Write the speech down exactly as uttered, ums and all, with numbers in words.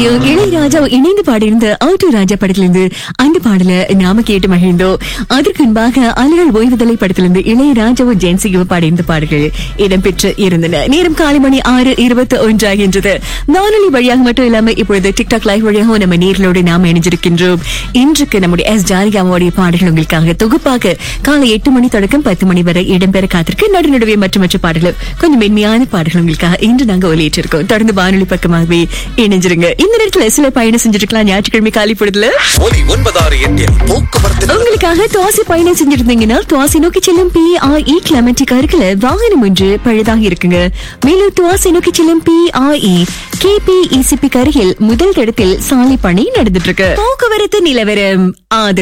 வாசுகியும் இளையராஜா இணைந்து பாடியிருந்த ஆட்டோ ராஜா படத்திலிருந்து அந்த பாடல நாம கேட்டு மகிழ்ந்தோம். அதற்கு முன்பாக அலைகள் ஓய்வுதலை படத்திலிருந்து இளையராஜாவும் ஜெயன்சியும் பாடியிருந்த பாடல்கள் இடம்பெற்று இருந்தன. நேரம் காலை மணி ஆறு இருபத்தி ஒன்று ஆகின்றது. வானொலி வழியாக மட்டும் இல்லாம இப்பொழுது டிக்டாக் லைவ் வழியாக நம்ம நேர்களோடு நாம் இணைஞ்சிருக்கின்றோம். இன்றைக்கு நம்முடைய எஸ் ஜானகியாவுடைய பாடல்கள் உங்களுக்காக தொகுப்பாக காலை எட்டு மணி தொடக்கம் பத்து மணி வரை இடம்பெற காத்திருக்கு. நடுநடுவே மற்ற மற்ற பாடல்கள் கொஞ்சம் மென்மையான பாடல்கள் உங்களுக்காக இன்று நாங்க ஒலியிட்டிருக்கோம். தொடர்ந்து வானொலி பக்கமாகவே இணைஞ்சிருங்க. இந்த நேரத்துல சில பயணம் செஞ்சிருக்கலாம். ஞாயிற்றுக்கிழமை காலை பொழுதுல உங்களுக்காக துவாசி பயணம் செஞ்சிருந்தீங்கன்னா துவாசி நோக்கி செல்லும் பி ஆர் இ கிளமெண்டி கருக்குல வாகனம் ஒன்று பழுதாக இருக்குங்க. மேலும் துவாசி நோக்கி செல்லும் B R E K B E C B கருகில் முதல் இடத்தில் சாலை பணி நடந்துட்டு இருக்கு. போக்குவரத்து நிலவரம் ஆதரவு